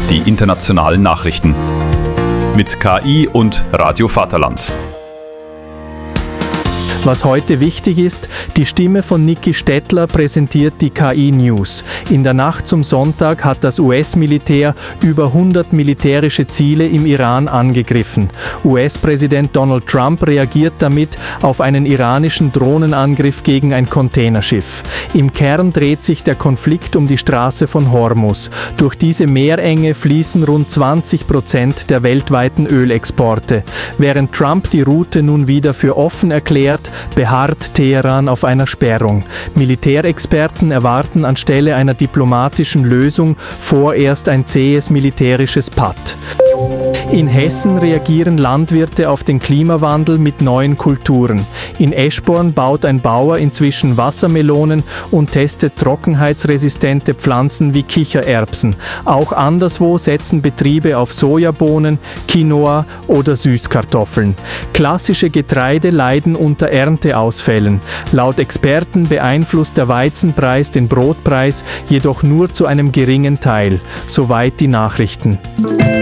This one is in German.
die internationalen Nachrichten. Mit KI und Radio Vaterland. Was heute wichtig ist, die Stimme von Niki Stettler präsentiert die KI-News. In der Nacht zum Sonntag hat das US-Militär über 100 militärische Ziele im Iran angegriffen. US-Präsident Donald Trump reagiert damit auf einen iranischen Drohnenangriff gegen ein Containerschiff. Im Kern dreht sich der Konflikt um die Straße von Hormuz. Durch diese Meerenge fließen rund 20% der weltweiten Ölexporte. Während Trump die Route nun wieder für offen erklärt, beharrt Teheran auf einer Sperrung. Militärexperten erwarten anstelle einer diplomatischen Lösung vorerst ein zähes militärisches Patt. In Hessen reagieren Landwirte auf den Klimawandel mit neuen Kulturen. In Eschborn baut ein Bauer inzwischen Wassermelonen und testet trockenheitsresistente Pflanzen wie Kichererbsen. Auch anderswo setzen Betriebe auf Sojabohnen, Quinoa oder Süßkartoffeln. Klassische Getreide leiden unter Ernteausfällen. Laut Experten beeinflusst der Weizenpreis den Brotpreis jedoch nur zu einem geringen Teil. Soweit die Nachrichten.